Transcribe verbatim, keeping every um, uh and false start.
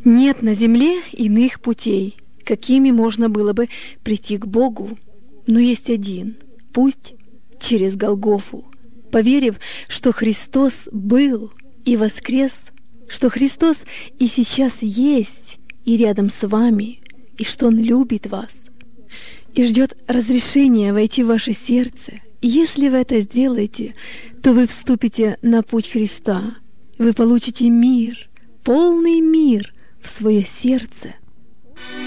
Нет на земле иных путей, какими можно было бы прийти к Богу, но есть один — путь через Голгофу. Поверив, что Христос был и воскрес, что Христос и сейчас есть и рядом с вами, и что Он любит вас и ждет разрешения войти в ваше сердце. И если вы это сделаете, то вы вступите на путь Христа. Вы получите мир, полный мир в свое сердце.